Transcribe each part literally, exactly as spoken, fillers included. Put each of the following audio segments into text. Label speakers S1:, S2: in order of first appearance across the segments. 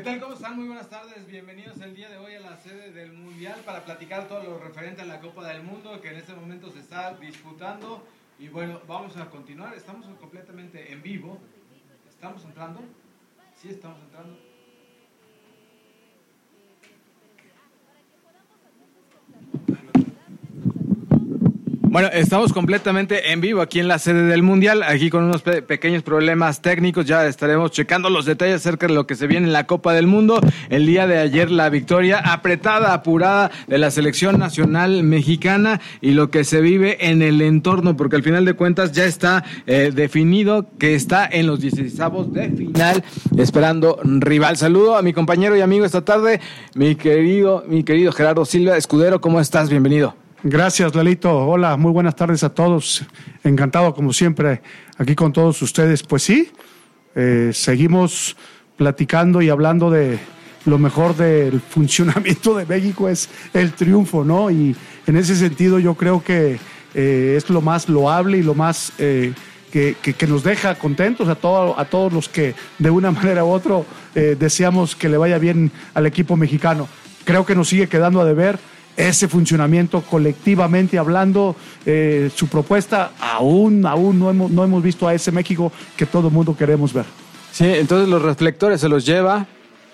S1: tal? ¿Cómo están? Muy buenas tardes. Bienvenidos el día de hoy a la sede del Mundial para platicar todo lo referente a la Copa del Mundo que en este momento se está disputando. Y bueno, vamos a continuar. Estamos completamente en vivo. ¿Estamos entrando? Sí, estamos entrando. Bueno, estamos completamente en vivo aquí en la sede del Mundial, aquí con unos pe- pequeños problemas técnicos. Ya estaremos checando los detalles acerca de lo que se viene en la Copa del Mundo. El día de ayer la victoria apretada, apurada de la selección nacional mexicana y lo que se vive en el entorno, porque al final de cuentas ya está eh, definido que está en los dieciseisavos de final esperando rival. Saludo a mi compañero y amigo esta tarde, mi querido, mi querido Gerardo Silva. Escudero, ¿cómo estás? Bienvenido.
S2: Gracias, Lalito. Hola, muy buenas tardes a todos. Encantado, como siempre, aquí con todos ustedes. Pues sí, eh, seguimos platicando y hablando de lo mejor del funcionamiento de México, es el triunfo, ¿no? Y en ese sentido yo creo que eh, es lo más loable y lo más eh, que, que, que nos deja contentos a, todo, a todos los que de una manera u otra eh, deseamos que le vaya bien al equipo mexicano. Creo que nos sigue quedando a deber ese funcionamiento colectivamente hablando, eh, su propuesta, aún, aún no hemos, no hemos visto a ese México que todo el mundo queremos ver.
S1: Sí, entonces los reflectores se los lleva.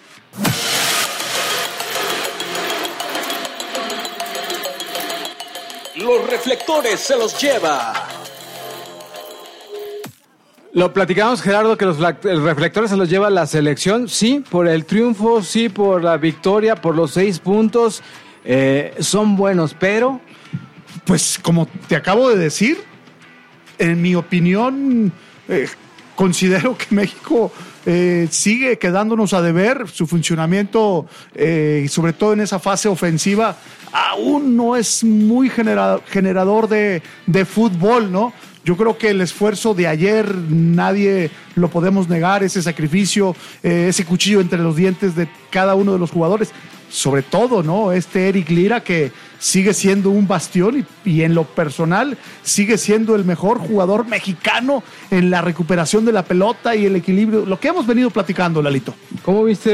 S3: Los reflectores se los lleva.
S1: Lo platicamos, Gerardo, que los reflectores se los lleva la selección, sí, por el triunfo, sí, por la victoria, por los seis puntos. Eh, son buenos, pero...
S2: Pues como te acabo de decir, en mi opinión, eh, considero que México eh, sigue quedándonos a deber. Su funcionamiento, eh, sobre todo en esa fase ofensiva, aún no es muy genera- generador de, de fútbol, ¿no? Yo creo que el esfuerzo de ayer nadie lo podemos negar, ese sacrificio, eh, ese cuchillo entre los dientes de cada uno de los jugadores. Sobre todo, ¿no? Este Eric Lira, que sigue siendo un bastión y, y en lo personal sigue siendo el mejor jugador mexicano en la recuperación de la pelota y el equilibrio, lo que hemos venido platicando, Lalito.
S1: ¿Cómo viste